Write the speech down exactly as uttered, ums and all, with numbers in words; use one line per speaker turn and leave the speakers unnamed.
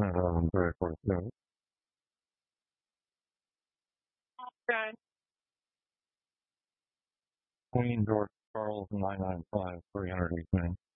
Um, very fortunate. Okay. Queen George Charles nine nine five three hundred eighteen.